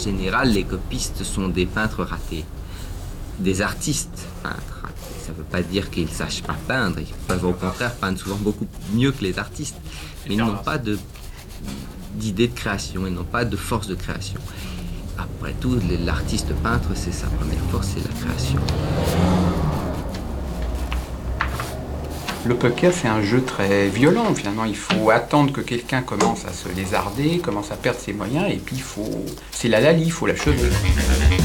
général, les copistes sont des peintres ratés, des artistes peintres ratés. Ça ne veut pas dire qu'ils ne sachent pas peindre, ils peuvent au contraire peindre souvent beaucoup mieux que les artistes, mais ils n'ont pas d'idée de création, ils n'ont pas de force de création. Après tout, l'artiste peintre, c'est sa première force, c'est la création. Le poker, c'est un jeu très violent, finalement. Il faut attendre que quelqu'un commence à se lézarder, commence à perdre ses moyens, et puis c'est la Lali, il faut l'achever.